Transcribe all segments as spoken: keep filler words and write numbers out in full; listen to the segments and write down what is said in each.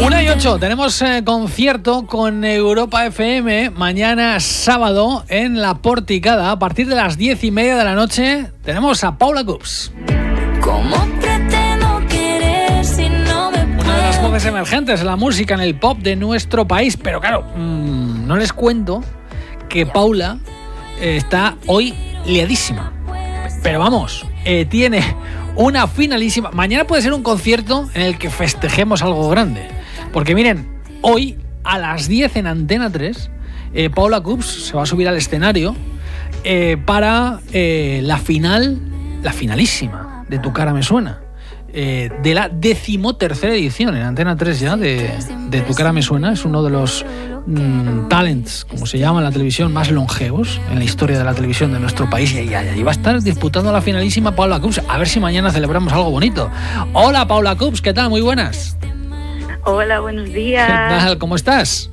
Una y ocho, tenemos eh, concierto con Europa F M mañana sábado en La Porticada. A partir de las diez y media de la noche tenemos a Paula Coops. ¿Cómo pretendo querer si no me puedo? Una de las voces emergentes de la música en el pop de nuestro país. Pero claro, mmm, no les cuento que Paula eh, está hoy liadísima. Pero vamos, eh, tiene una finalísima. Mañana puede ser un concierto en el que festejemos algo grande. Porque miren, hoy a las diez en Antena tres, eh, Paula Coops se va a subir al escenario eh, para eh, la final, la finalísima de Tu cara me suena. Eh, de la decimotercera edición en Antena tres ya de, de Tu cara me suena. Es uno de los mmm, talents, como se llama en la televisión, más longevos en la historia de la televisión de nuestro país. Y ahí va a estar disputando la finalísima Paula Coops. A ver si mañana celebramos algo bonito. Hola Paula Coops, ¿qué tal? Muy buenas. Hola, buenos días. ¿Qué tal? ¿Cómo estás?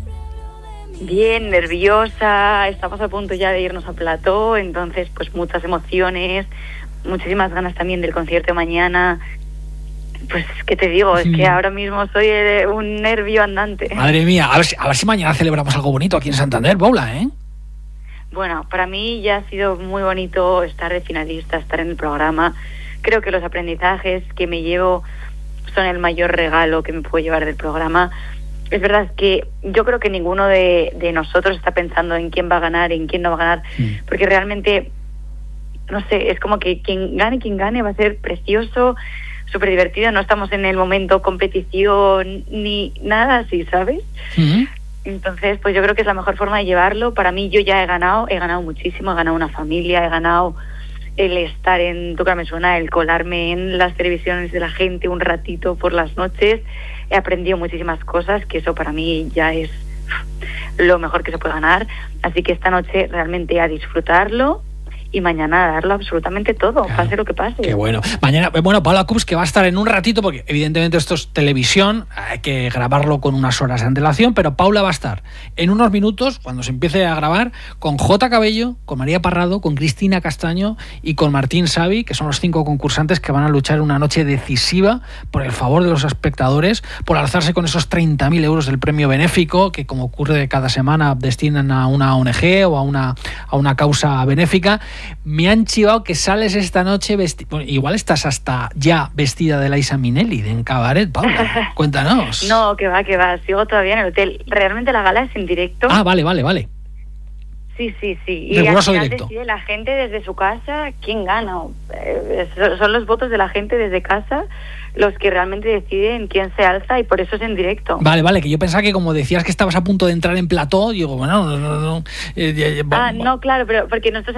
Bien, nerviosa. Estamos a punto ya de irnos a plató, entonces pues muchas emociones, muchísimas ganas también del concierto de mañana. Pues, ¿qué te digo? Es que ahora mismo soy eh, un nervio andante. Madre mía, a ver, si, a ver si mañana celebramos algo bonito aquí en Santander, Paula, ¿eh? Bueno, para mí ya ha sido muy bonito estar de finalista, estar en el programa. Creo que los aprendizajes que me llevo son el mayor regalo que me puedo llevar del programa. Es verdad que yo creo que ninguno de, de nosotros está pensando en quién va a ganar, en quién no va a ganar, sí. Porque realmente, no sé, es como que quien gane, quien gane va a ser precioso, súper divertido. No estamos en el momento competición ni nada así, ¿sabes? Uh-huh. Entonces, pues yo creo que es la mejor forma de llevarlo. Para mí, yo ya he ganado, he ganado muchísimo, he ganado una familia, he ganado el estar en Tu cara me suena, el colarme en las televisiones de la gente un ratito por las noches. He aprendido muchísimas cosas, que eso para mí ya es lo mejor que se puede ganar. Así que esta noche realmente a disfrutarlo y mañana a darlo absolutamente todo, claro, pase lo que pase. Qué bueno. Mañana, bueno, Paula Coops, que va a estar en un ratito, porque evidentemente esto es televisión, hay que grabarlo con unas horas de antelación, pero Paula va a estar en unos minutos, cuando se empiece a grabar, con J. Cabello, con María Parrado, con Cristina Castaño y con Martín Savi, que son los cinco concursantes que van a luchar una noche decisiva por el favor de los espectadores, por alzarse con esos treinta mil euros del premio benéfico, que como ocurre cada semana destinan a una O N G o a una, a una causa benéfica. Me han chivado que sales esta noche vestida... Bueno, igual estás hasta ya vestida de Liza Minnelli, de En Cabaret, Paula. Cuéntanos. No, que va, que va. Sigo todavía en el hotel. Realmente la gala es en directo. Ah, vale, vale, vale. Sí, sí, sí. Y Riguroso al final directo. Decide la gente desde su casa quién gana. Eh, son los votos de la gente desde casa los que realmente deciden quién se alza, y por eso es en directo. Vale, vale, que yo pensaba que como decías que estabas a punto de entrar en plató, digo, bueno, no, no, no. Eh, eh, ah, no, claro, pero porque nosotros